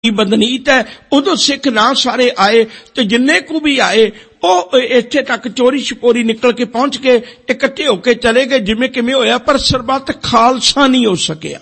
बदनीत है। उदों सिख ना सारे आए ते जिन्ने को भी आए वो इत्थे तक चोरी छपोरी निकल के पहुंच के इकट्ठे होके चले गए जिवें किवें होया, पर सरबत खालसा नहीं हो सकिया।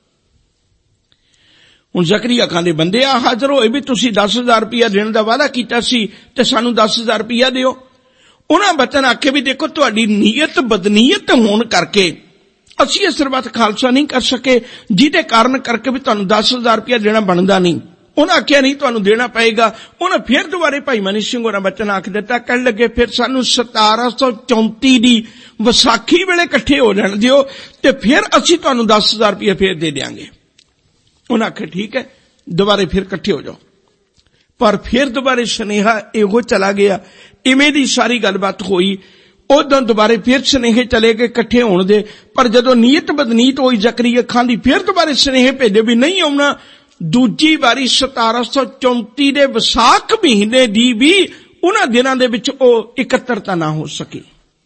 हुण ज़करिया खां दे बंदे आ हाज़र होए भी तुसीं 10,000 रुपया देण दा वादा कीता सी ते सानूं 10,000 रुपया दिओ। उन्हां वचन आखे भी देखो तुहाडी नीयत बदनीयत होण करके असीं इह सरबत खालसा नहीं कर सके, जिहदे कारण करके भी तुहानूं 10,000 रुपया देना बनदा नहीं। उन्हें आख्या नहीं तुहानूं देना पएगा। उन्हें फिर दोबारे भाई मनी सिंह होरां वचन आख दिता, कहण लगे फिर सानूं 1734 दी विसाखी वेले इकट्ठे हो जाण दिओ ते फिर असीं तुहानूं 10,000 रुपया फिर दे देंगे। उन्हें आख्या ठीक है, दोबारे फिर इकट्ठे हो जाओ। पर फिर दोबारे सुनेहा इहो चला गया। इवें दी सारी गलबात होई। उदों दोबारे फिर सुनेहे चले गए इकट्ठे होण दे, पर जदों नीयत बदनीत होई ज़करिया खां दी फिर दोबारे सुनेहे भेजे भी नहीं आउणा। दूजी वारी 1734 दे विसाख महीने दी भी उन्हां दिनां दे विच ओ इकत्तरता ना हो सकी।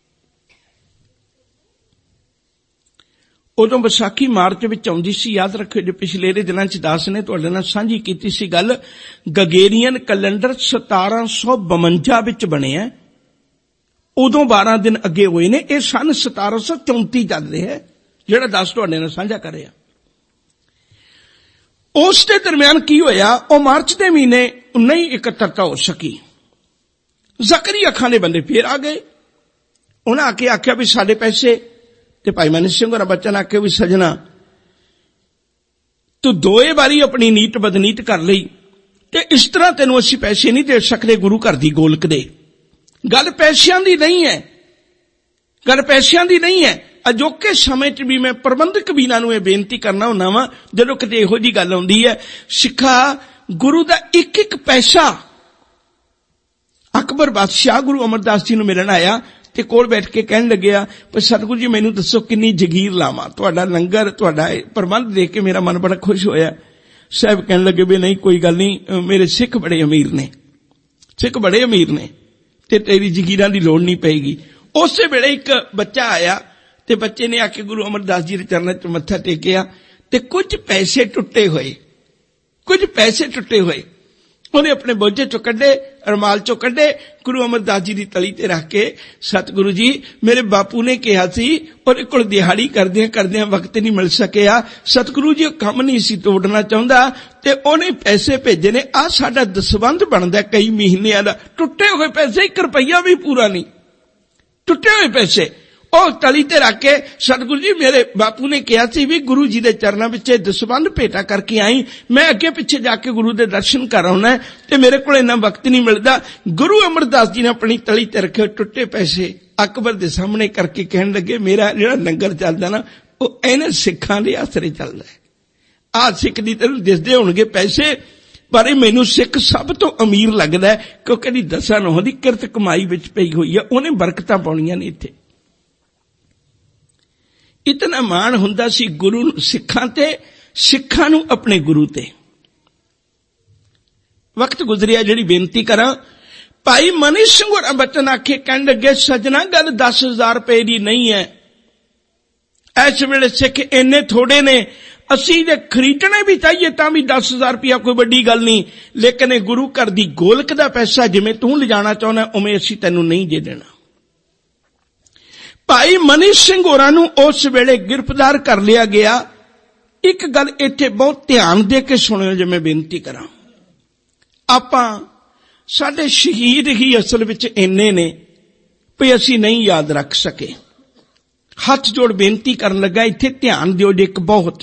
उदों विसाखी मार्च विच आउंदी सी। याद रखियो जो पिछले दिनां च दास ने तुहाडे नाल साझी कीती सी गल, गगेरियन कैलेंडर 1752 विच बणिया। उदों 12 दिन अगे होए ने। यह सन 1734 चल रहा है जिहड़ा दास तुहाडे नाल साझा करिया। उस दे दरम्यान की होया, ओ मार्च के महीने नहीं इकत्तरता हो सकी। ज़करिया खां दे बंदे फिर आ गए। उन्हें आके आख्या भी साडे पैसे ते भाई मनी सिंह होरां बच्चन आखे भी सजना तू दोए बारी अपनी नीत बदनीत कर लई ते इस तरह तेनों असीं पैसे नहीं दे सकदे गुरु घर दी गोलक दे। गल पैसियां दी नहीं है, गल पैसियां दी नहीं है। अजोके समय च भी मैं प्रबंधक वीरां नूं इह बेनती करना हुंदा वां, जदों किते इहो जी गल आउंदी है, सिखा गुरु दा एक एक पैसा। अकबर बादशाह गुरु अमरदास जी नूं मिलण आया ते कोल बैठ के कहण लग्या, पर सतगुरु जी मैनूं दसो किन्नी जगीर लावां, तुहाडा लंगर तुहाडा प्रबंध देख के मेरा मन बड़ा खुश होया। साहब कहण लगे भी नहीं कोई गल नहीं, मेरे सिख बड़े अमीर ने, सिख बड़े अमीर ने ते तेरी जगीरां दी लोड़ नहीं पेगी। उस वेले एक बच्चा आया ते बच्चे ने आके गुरु अमरदास जी दे चरणों च मत्था टेकिया ते कुछ पैसे टुटे हुए, कुछ पैसे टुटे हुए उन्हें अपने बोझे चो कड्डे, अरमाल चो कड्डे, गुरु अमरदास जी की तली ते रख के, सतगुरु जी मेरे बापू ने कहा सी और कोल दिहाड़ी करदियां वक्त नहीं मिल सकिया, सतगुरु जी काम नहीं सी तोड़ना चाहता ते उन्हें पैसे भेजे ने। आ साडा दसबंध बनदा कई महीनों का, टुटे हुए पैसे, 1 रुपया भी पूरा नहीं, टुटे हुए पैसे ਉਹ तली ते रख के, सतगुरु जी मेरे बापू ने कहा सी भी गुरु जी दे चरणों विच दसबंध भेटा करके आई, मैं अगे पिछे जाके गुरु दे दर्शन कर आउणा ते मेरे कोल इन्ना वक्त नहीं मिलदा। गुरु अमरदास जी ने अपनी तली ते रखे टुटे पैसे अकबर दे सामने करके कहण लगे, मेरा जिहड़ा लंगर चलदा ना वो इन्हां सिखां दे आसरे चलदा है। आ सिख दी तैनूं दिसदे होणगे पैसे, पर मैनूं सिख सब तो अमीर लगदा है क्योंकि दी 10 नौं दी किरत कमाई विच पई होई है, उहने बरकतां पाउणीਆਂ ने इत्थे। इतना मान हुंदा सी गुरु सिखां ते, सिखां नूं अपने गुरु ते। वक्त गुजरिया जिहड़ी बेनती करा, भाई मनी सिंह होरां बचन आखे कहण लगे, सजना गल 10,000 रुपए दी नहीं है, इस वेले सिख इन्ने थोड़े ने, असीं जे खरीदने भी चाहिए तां भी 10,000 रुपया कोई वड्डी गल नहीं, लेकिन गुरु घर दी गोलक दा पैसा जिवें तूं लिजाना चाहुंदा उवें असीं तैनूं नहीं दे देना। भाई मनी सिंह होरां नूं उस वेले गिरफ्तार कर लिया गया। एक गल इत्थे बहुत ध्यान दे के सुणियो जे मैं बेनती करां, आपां साडे शहीद ही असल विच इन्ने ने भी असीं नहीं याद रख सके। हथ जोड़ बेनती करन लगा, इत्थे ध्यान दिओ जे एक बहुत।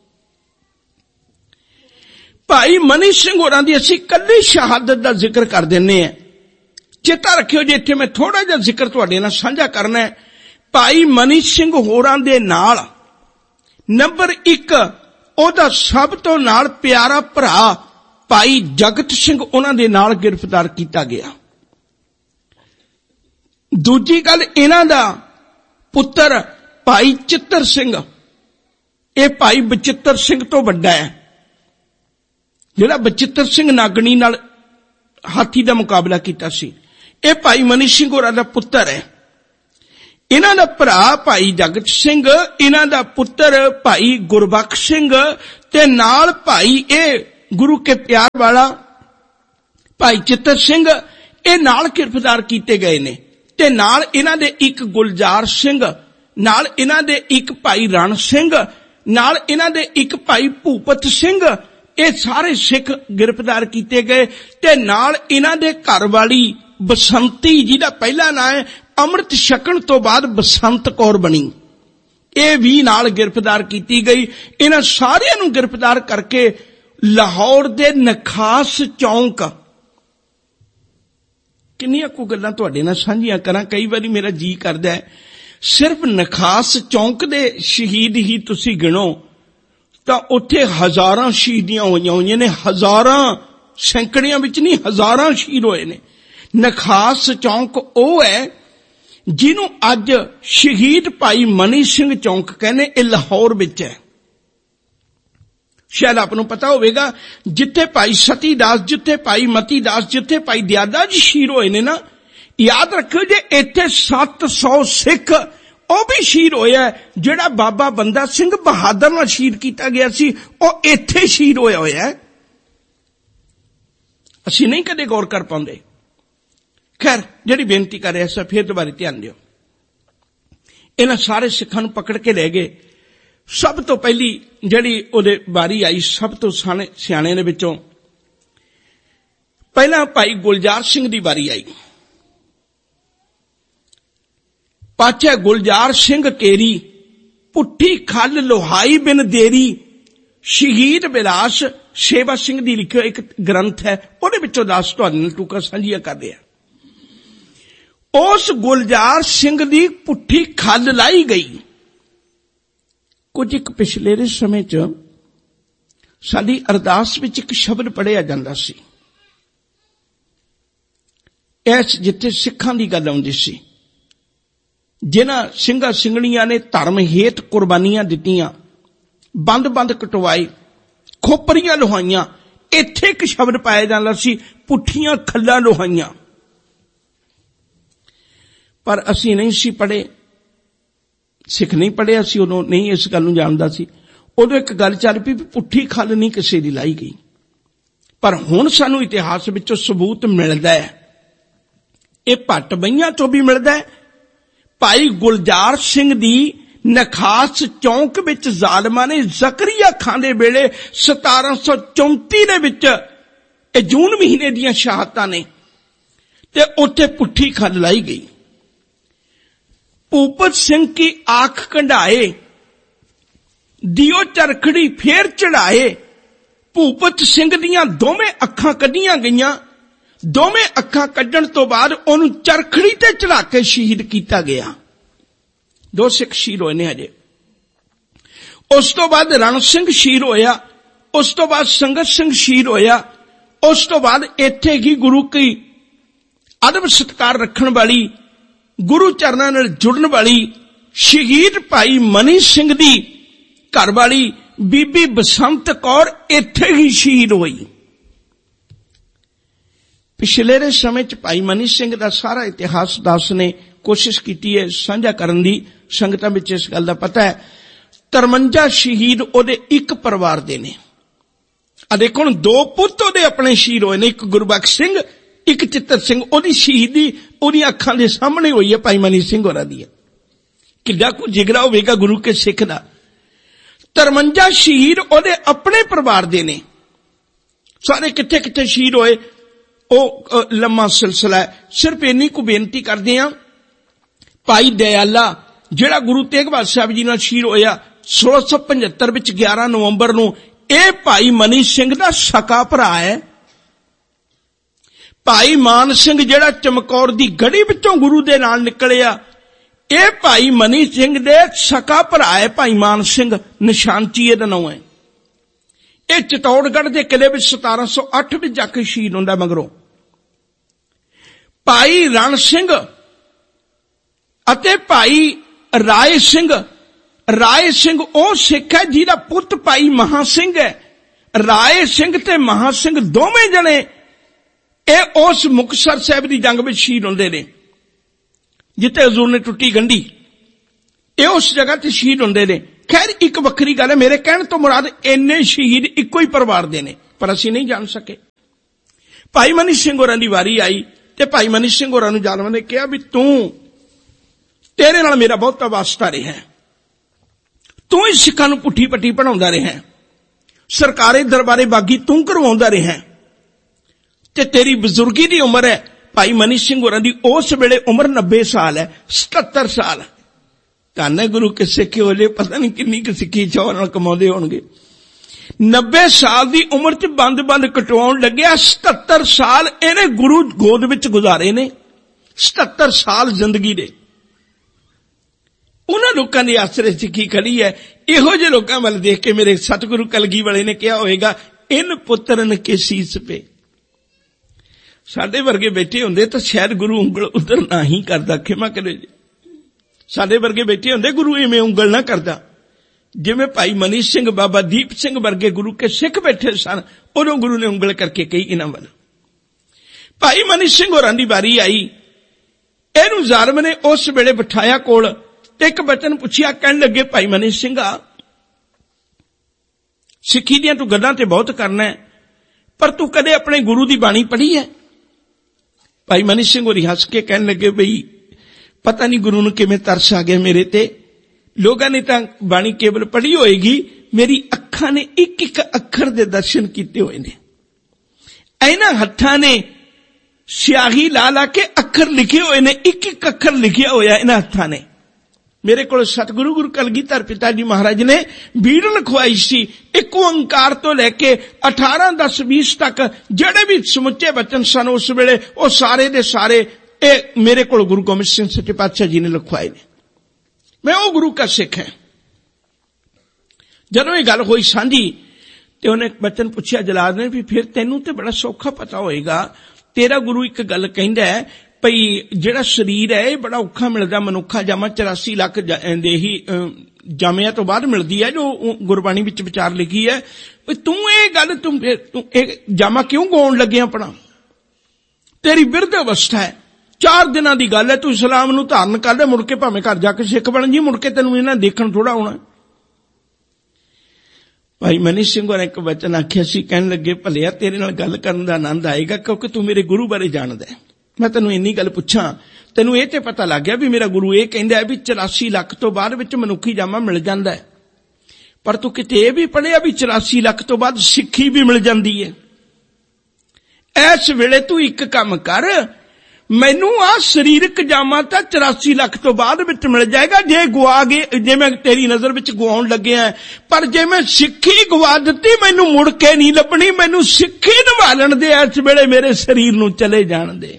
भाई मनी सिंह होरां दी असीं कल्ली शहादत दा जिक्र कर दिंने आ। चेता रखियो जे इत्थे मैं थोड़ा जिहा जिक्र तुहाडे नाल साझा करना है। भाई मनी सिंह होरां दे नाल नंबर 1 ओदा सब तो नाल प्यारा भरा भाई जगत सिंह उन्हां दे नाल गिरफ्तार किया गया। दूजी गल, इन्हां दा पुत्र भाई चित्तर सिंह, ये भाई बचित्तर सिंह तो बड़ा है, जिहड़ा बचित्तर सिंह नागणी नाल हाथी दा मुकाबला कीता सी, ये भाई मनी सिंह होरां दा पुत्र है। इन्हां दा भरा भाई जगत सिंह, इन्हां दा पुत्र भाई गुरबख्श सिंह ते नाल भाई ए गुरु के प्यार वाला भाई चित्तर सिंह ये नाल गिरफ्तार किए गए ने ते नाल इन्हां दे एक गुलजार सिंह, नाल इन्हां दे एक भाई रण सिंह, नाल इन्हां दे एक भाई भूपत सिंह, ये सारे सिख गिरफ्तार किए गए ते नाल इन्हां दे घर वाली बसंती जिहदा पहला नाम है अमृत छकण तो बाद बसंत कौर बनी, ये भी नाल गिरफ्तार की गई। इन्हां सारियां नूं गिरफ्तार करके लाहौर दे नखास चौंक, किन्नियां को गल्लां तुहाडे नाल साझीआं करां, कई बारी मेरा जी करदा है सिर्फ नखास चौंक दे शहीद ही तुसीं गिणो तां उत्थे हज़ारां शहीदियां होईयां ने, हज़ारां, सैकड़ियां विच नहीं, हज़ारां शहीद होए ने। नखास चौंक ਉਹ है ਜਿਹਨੂੰ ਅੱਜ ਸ਼ਹੀਦ ਭਾਈ ਮਨੀ ਸਿੰਘ ਚੌਂਕ ਕਹਿੰਦੇ, ਇਹ ਲਾਹੌਰ ਵਿੱਚ ਹੈ। शायद आपनों पता होगा जिथे भाई सती दास, जिथे भाई मती दास, जिथे भाई दयादा जी शहीद होए ने ना, याद रखियो जे इत्थे 700 सिख ਉਹ भी शहीद होया है। जिहड़ा बाबा बंदा सिंह बहादुर नाल शहीद किया गया सी ਉਹ ਇੱਥੇ शहीद होया होया है। ਅਸੀਂ नहीं कदे गौर कर पाउंदे। खैर जिहड़ी बेनती कर रहा है फिर दोबारा ध्यान दिओ। इन्हां सारे सिखां नूं पकड़ के ले गए। सब तो पहली जिहड़ी उहदे बारी आई, सब तो सियाणे दे विचों पहला भाई गुलजार सिंह दी बारी आई। पाछे गुलजार सिंह केरी, पुट्ठी खल लोहाई बिन देरी, शहीद विलास सेवा सिंह दी लिखियो एक ग्रंथ है, उहदे विचों 10 तुहाडे नाल टुका सांझिया करदे आ। उस गुलजार सिंह दी पुट्ठी खल लाई गई। कुछ एक पिछले समय च साडी अरदास विच एक शब्द पढ़िया जांदा सी, इस जिथे सिखां दी गल आउंदी सी, जिन्हां ਸਿੰਘਾਂ ਸਿੰਘਣੀਆਂ ने धर्म हेत कुर्बानियां दित्तियां, बंद बंद कटवाए, खोपरियां लोहाइयां, इत्थे एक शब्द पाया जांदा सी, पुट्ठियां खल्लां लोहाइयां। पर असीं नहीं सी पढ़े, सिख नहीं पढ़िया सी, उदों नहीं इस गल नूं जाणदा सी। उदों एक गल चल पई भी पुट्ठी खल नहीं किसी दी लाई गई, पर हुण सानूं इतिहास विचों सबूत मिलदा है। ये भट्ट बईयां तो भी मिलदा है। भाई गुलजार सिंह दी नखास चौंक विच जालमां ने जकरिया खां दे वेले 1734 दे विच जून महीने दीयां शहादतां ने ते उत्थे पुट्ठी खल लाई गई। भूपत सिंह की आंख कंढाए, दियो चरखड़ी फेर चढ़ाए। भूपत सिंह दियां दोवें अखां कढियां गईयां। दोवें अखां कढण तो बाद उहनूं चरखड़ी ते चढ़ा के शहीद किया गया। 2 सिख शहीद होए ने हजे। उस तो बाद रण सिंह शहीद होया, उस तो बाद संगत सिंह शहीद होया, उस तो बाद इत्थे ही गुरु की अदब सत्कार रखण वाली, गुरु चरणां नाल जुड़न वाली शहीद भाई मनी सिंह दी घर वाली बीबी बसंत कौर इत्थे ही शहीद हुई। पिछले समय च भाई मनी सिंह दा सारा इतिहास दास ने कोशिश की है साझा करन दी, संगतां विच इस गल दा पता है। 53 शहीद ओदे एक परिवार दे ने। आ देखो 2 पुत्त ओदे अपने शहीद होए ने, एक गुरबख्श सिंह, एक चित्तर सिंह। ओदी शहीदी ओदी अखां दे सामने हुई है भाई मनी सिंह होरां दी। किड्डा को जिगरा होवेगा गुरु के सिख दा। 53 शहीद ओदे अपने परिवार दे ने। सारे किथे किथे शहीद होए ओ लम्मा सिलसिला है। सिर्फ इन्नी को बेनती करदे हां, भाई दयाला जिहड़ा गुरु तेग बहादुर साहब जी नाल शहीद होया 1675 विच 11 नवंबर नूं, ਇਹ ਭਾਈ ਮਨੀ ਸਿੰਘ ਦਾ ਸਕਾ ਭਰਾ ਹੈ। ਭਾਈ ਮਾਨ ਸਿੰਘ ਜਿਹੜਾ ਚਮਕੌਰ ਦੀ ਗੜੀ ਵਿੱਚੋਂ ਗੁਰੂ ਦੇ ਨਾਲ ਨਿਕਲਿਆ, ਇਹ ਭਾਈ ਮਨੀ ਸਿੰਘ ਦੇ ਸਕਾ ਭਰਾ ਹੈ। ਭਾਈ ਮਾਨ ਸਿੰਘ ਨਿਸ਼ਾਨਚੀ ਇਹਦਾ ਨਾਮ ਹੈ। ਇਹ ਚਿਤੌੜਗੜ੍ਹ ਦੇ ਕਿਲੇ ਵਿੱਚ 1708 ਵਿੱਚ ਜਾ ਕੇ ਸ਼ਹੀਦ ਹੁੰਦਾ। ਮਗਰੋਂ ਭਾਈ ਰਣ ਸਿੰਘ ਅਤੇ ਭਾਈ ਰਾਏ ਸਿੰਘ, ਰਾਏ ਸਿੰਘ ਉਹ ਸਿੱਖ ਹੈ ਜਿਹਦਾ ਪੁੱਤ ਭਾਈ ਮਹਾ ਸਿੰਘ ਹੈ। ਰਾਏ ਸਿੰਘ ਤੇ ਮਹਾ ਸਿੰਘ ਦੋਵੇਂ ਜਣੇ ਇਹ ਉਸ ਮੁਕਤਸਰ ਸਾਹਿਬ ਦੀ ਜੰਗ ਵਿੱਚ ਸ਼ਹੀਦ ਹੁੰਦੇ ਨੇ ਜਿੱਥੇ ਹਜ਼ੂਰ ਨੇ ਟੁੱਟੀ ਗੰਢੀ। ਇਹ ਉਸ ਜਗ੍ਹਾ ਤੇ ਸ਼ਹੀਦ ਹੁੰਦੇ ਨੇ। ਖੈਰ ਇੱਕ ਵੱਖਰੀ ਗੱਲ ਹੈ, ਮੇਰੇ ਕਹਿਣ ਤੋਂ ਮੁਰਾਦ ਇੰਨੇ ਸ਼ਹੀਦ ਇੱਕੋ ਹੀ ਪਰਿਵਾਰ ਦੇ ਨੇ, ਪਰ ਅਸੀਂ ਨਹੀਂ ਜਾਣ ਸਕੇ। ਭਾਈ ਮਨੀ ਸਿੰਘ ਹੋਰਾਂ ਦੀ ਵਾਰੀ ਆਈ ਤੇ ਭਾਈ ਮਨੀ ਸਿੰਘ ਹੋਰਾਂ ਨੂੰ ਜ਼ਾਲਮਾਂ ਨੇ ਕਿਹਾ ਵੀ ਤੇਰੇ ਨਾਲ ਮੇਰਾ ਬਹੁਤਾ ਵਾਸਤਾ ਰਿਹਾ, ਤੂੰ ਹੀ ਸਿੱਖਾਂ ਨੂੰ ਪੁੱਠੀ ਪੱਟੀ ਪੜਾਉਂਦਾ ਰਿਹਾ, ਸਰਕਾਰੀ ਦਰਬਾਰੇ ਬਾਗੀ ਤੂੰ ਕਰਵਾਉਂਦਾ ਰਿਹਾ ਤੇ ਤੇਰੀ ਬਜ਼ੁਰਗੀ ਦੀ ਉਮਰ ਹੈ। ਭਾਈ ਮਨੀ ਸਿੰਘ ਹੋਰਾਂ ਦੀ ਉਸ ਵੇਲੇ ਉਮਰ 90 ਸਾਲ ਹੈ, 77 ਸਾਲ। ਧੰਨ ਗੁਰੂ ਕੇ ਸਿੱਖੇ ਹੋਲੇ ਪਤਾ ਨਹੀਂ ਕਿੰਨੀ ਕੁ ਸਿੱਖੀ ਚੌਰ ਨਾਲ ਕਮਾਉਂਦੇ ਹੋਣਗੇ। 90 ਸਾਲ ਦੀ ਉਮਰ ਚ ਬੰਦ ਕਟਵਾਉਣ ਲੱਗਿਆ। 77 ਸਾਲ ਇਹਨੇ ਗੁਰੂ ਗੋਦ ਵਿੱਚ ਗੁਜ਼ਾਰੇ ਨੇ, 77 ਸਾਲ ਜ਼ਿੰਦਗੀ ਦੇ। ਉਹਨਾਂ ਲੋਕਾਂ ਦੇ ਆਸਰੇ ਸਿੱਖੀ ਖੜੀ ਹੈ। ਇਹੋ ਜਿਹੇ ਲੋਕਾਂ ਵੱਲ ਦੇਖ ਕੇ ਮੇਰੇ ਸਤਿਗੁਰੂ ਕਲਗੀ ਵਾਲੇ ਨੇ ਕਿਹਾ ਹੋਏਗਾ, ਇਨ ਪੁੱਤਰਨ ਕੇ ਸੀਸ ਪੇ। ਸਾਡੇ ਵਰਗੇ ਬੈਠੇ ਹੁੰਦੇ ਤਾਂ ਸ਼ਾਇਦ ਗੁਰੂ ਉਂਗਲ ਉਧਰ ਨਾ ਹੀ ਕਰਦਾ, ਖਿਮਾ ਕਰੇ ਜੀ। ਸਾਡੇ ਵਰਗੇ ਬੈਠੇ ਹੁੰਦੇ ਗੁਰੂ ਇਵੇਂ ਉਂਗਲ ਨਾ ਕਰਦਾ। ਜਿਵੇਂ ਭਾਈ ਮਨੀ ਸਿੰਘ, ਬਾਬਾ ਦੀਪ ਸਿੰਘ ਵਰਗੇ ਗੁਰੂ ਕੇ ਸਿੱਖ ਬੈਠੇ ਸਨ, ਉਦੋਂ ਗੁਰੂ ਨੇ ਉਂਗਲ ਕਰਕੇ ਕਹੀ ਇਹਨਾਂ ਵੱਲ। ਭਾਈ ਮਨੀ ਸਿੰਘ ਹੋਰਾਂ ਦੀ ਵਾਰੀ ਆਈ, ਇਹਨੂੰ ਜ਼ਾਲਮ ਨੇ ਉਸ ਵੇਲੇ ਬਿਠਾਇਆ ਕੋਲ ਤੇ ਇੱਕ ਬਚਨ ਪੁੱਛਿਆ। ਕਹਿਣ ਲੱਗੇ, ਭਾਈ ਮਨੀ ਸਿੰਘਾ, ਸਿੱਖੀ ਦੀਆਂ ਤੂੰ ਗੱਲਾਂ ਤੇ ਬਹੁਤ ਕਰਨਾ ਹੈ, ਪਰ ਤੂੰ ਕਦੇ ਆਪਣੇ ਗੁਰੂ ਦੀ ਬਾਣੀ ਪੜ੍ਹੀ ਹੈ? ਭਾਈ ਮਨੀ ਸਿੰਘ ਹੋਰੀ ਹੱਸ ਕੇ ਕਹਿਣ ਲੱਗੇ, ਬਈ ਪਤਾ ਨਹੀਂ ਗੁਰੂ ਨੂੰ ਕਿਵੇਂ ਤਰਸ ਆ ਗਿਆ ਮੇਰੇ ਤੇ। ਲੋਕਾਂ ਨੇ ਤਾਂ ਬਾਣੀ ਕੇਵਲ ਪੜ੍ਹੀ ਹੋਏਗੀ, ਮੇਰੀ ਅੱਖਾਂ ਨੇ ਇੱਕ ਇੱਕ ਅੱਖਰ ਦੇ ਦਰਸ਼ਨ ਕੀਤੇ ਹੋਏ ਨੇ। ਇਹਨਾਂ ਹੱਥਾਂ ਨੇ ਸਿਆਹੀ ਲਾ ਕੇ ਅੱਖਰ ਲਿਖੇ ਹੋਏ ਨੇ, ਇੱਕ ਇੱਕ ਅੱਖਰ ਲਿਖਿਆ ਹੋਇਆ ਇਹਨਾਂ ਹੱਥਾਂ ਨੇ। ਮੇਰੇ ਕੋਲ ਸਤਿਗੁਰੂ ਗੁਰੂ ਕਲਗੀਧਰ ਪਿਤਾ ਜੀ ਮਹਾਰਾਜ ਨੇ ਬੀੜ ਲਿਖਵਾਈ ਸੀ, ਇੱਕ ਓੰਕਾਰ ਤੋਂ ਲੈ ਕੇ 18, 10, 20 ਤੱਕ ਜਿਹੜੇ ਵੀ ਸਮੁੱਚੇ ਬਚਨ ਸਨ ਉਸ ਵੇਲੇ, ਉਹ ਸਾਰੇ ਦੇ ਸਾਰੇ ਇਹ ਮੇਰੇ ਕੋਲ ਗੁਰੂ ਗੋਬਿੰਦ ਸਿੰਘ ਸੱਚੇ ਪਾਤਸ਼ਾਹ ਜੀ ਨੇ ਲਿਖਵਾਏ ਨੇ। ਮੈਂ ਉਹ ਗੁਰੂ ਕਾ ਸਿੱਖ ਹੈ। ਜਦੋਂ ਇਹ ਗੱਲ ਹੋਈ ਸਾਂਝੀ ਤੇ ਉਹਨੇ ਬਚਨ ਪੁੱਛਿਆ ਜਲਾਦ ਨੇ, ਵੀ ਫਿਰ ਤੈਨੂੰ ਤੇ ਬੜਾ ਸੌਖਾ ਪਤਾ ਹੋਏਗਾ, ਤੇਰਾ ਗੁਰੂ ਇੱਕ ਗੱਲ ਕਹਿੰਦਾ ਹੈ ਭਈ ਜਿਹੜਾ ਸਰੀਰ ਹੈ ਇਹ ਬੜਾ ਔਖਾ ਮਿਲਦਾ ਮਨੁੱਖਾ ਜਾਮਾ 84 ਲੱਖ ਦੇ ਹੀ ਜਾਮਿਆਂ ਤੋਂ ਬਾਅਦ ਮਿਲਦੀ ਹੈ, ਜੋ ਗੁਰਬਾਣੀ ਵਿੱਚ ਵਿਚਾਰ ਲਿਖੀ ਹੈ। ਤੂੰ ਇਹ ਗੱਲ ਤੂੰ ਇਹ ਜਾਮਾ ਕਿਉਂ ਗਾਉਣ ਲੱਗਿਆ ਆਪਣਾ? ਤੇਰੀ ਬਿਰਧ ਅਵਸਥਾ ਹੈ, 4 ਦਿਨਾਂ ਦੀ ਗੱਲ ਹੈ, ਤੂੰ ਇਸਲਾਮ ਨੂੰ ਧਾਰਨ ਕਰ ਲੈ, ਮੁੜ ਕੇ ਭਾਵੇਂ ਘਰ ਜਾ ਕੇ ਸਿੱਖ ਬਣ ਜੀ, ਮੁੜ ਕੇ ਤੈਨੂੰ ਇਹਨਾਂ ਦੇਖਣ ਥੋੜਾ ਆਉਣਾ। ਭਾਈ ਮਨੀ ਸਿੰਘ ਹੋਰਾਂ ਇੱਕ ਵਚਨ ਆਖਿਆ ਸੀ, ਕਹਿਣ ਲੱਗੇ, ਭਲਿਆ ਤੇਰੇ ਨਾਲ ਗੱਲ ਕਰਨ ਦਾ ਆਨੰਦ ਆਏਗਾ ਕਿਉਂਕਿ ਤੂੰ ਮੇਰੇ ਗੁਰੂ ਬਾਰੇ ਜਾਣਦਾ ਹੈ। ਮੈਂ ਤੈਨੂੰ ਇੰਨੀ ਗੱਲ ਪੁੱਛਾਂ, ਤੈਨੂੰ ਇਹ ਤੇ ਪਤਾ ਲੱਗ ਗਿਆ ਵੀ ਮੇਰਾ ਗੁਰੂ ਇਹ ਕਹਿੰਦਾ ਹੈ ਵੀ 84 ਲੱਖ ਤੋਂ ਬਾਅਦ ਵਿੱਚ ਮਨੁੱਖੀ ਜਾਮਾ ਮਿਲ ਜਾਂਦਾ ਹੈ, ਪਰ ਤੂੰ ਕਿਤੇ ਇਹ ਵੀ ਪੜ੍ਹਿਆ ਵੀ 84 ਲੱਖ ਤੋਂ ਬਾਅਦ ਸਿੱਖੀ ਵੀ ਮਿਲ ਜਾਂਦੀ ਹੈ? ਇਸ ਵੇਲੇ ਤੂੰ ਇੱਕ ਕੰਮ ਕਰ, ਮੈਨੂੰ ਆ ਸਰੀਰਕ ਜਾਮਾ ਤਾਂ 84 ਲੱਖ ਤੋਂ ਬਾਅਦ ਵਿੱਚ ਮਿਲ ਜਾਏਗਾ ਜੇ ਗਵਾ ਗਏ, ਜੇ ਮੈਂ ਤੇਰੀ ਨਜ਼ਰ ਵਿੱਚ ਗਵਾਉਣ ਲੱਗਿਆ, ਪਰ ਜੇ ਮੈਂ ਸਿੱਖੀ ਗਵਾ ਦਿੱਤੀ ਮੈਨੂੰ ਮੁੜ ਕੇ ਨਹੀਂ ਲੱਭਣੀ, ਮੈਨੂੰ ਸਿੱਖੀ ਨਿਭਾਲਣ ਦੇ ਇਸ ਵੇਲੇ ਮੇਰੇ ਸਰੀਰ ਨੂੰ ਚਲੇ ਜਾਣ ਦੇ।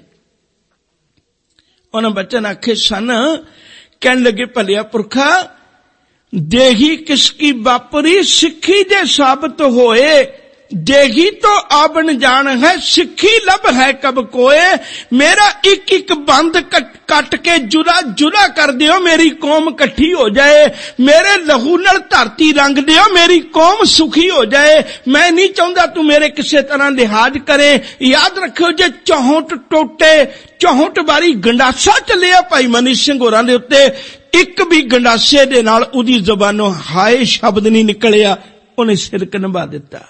ਉਹਨਾਂ ਬਚਨ ਆਖੇ ਸਨ। ਕਹਿਣ ਲੱਗੇ, ਭਲਿਆ ਪੁਰਖਾ, ਦੇਹੀ ਕਿਸਕੀ ਵਾਪਰੀ, ਸਿੱਖੀ ਜੇ ਸਾਬਤ ਹੋਏ, देगी तो आबन जान है, सिक्खी लब है कब कोए। मेरा एक एक बंद कट के जुदा जुदा कर दियो, मेरी कौम कट्ठी हो जाए। मेरे लहू नाल धरती रंग दियो, मेरी कौम सुखी हो जाए। मैं नहीं चाहता तू मेरे किसी तरह लिहाज करे। याद रखियो, जे 64 टोटे 64 बारी गंडासा चलिया भाई मनी सिंह होरां दे उत्ते, एक भी गंडासे दे नाल उदी ज़बानों हाय शब्द नहीं निकलिया, उन्हें सिरक निभा दिता।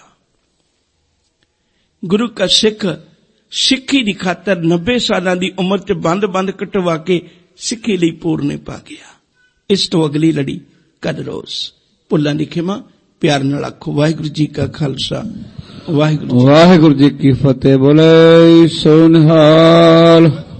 गुरु का सिख सिक्खी दी खातर 90 सालां दी उम्र च बंद बंद कटवा के सिक्खी लई पूरने पा गया। इस तो अगली लड़ी कद रोज भुल्लां दी खिमा प्यार नाल आखो वाहिगुरू जी का खालसा वाहिगुरू जी की फतेह। बोले सो निहाल।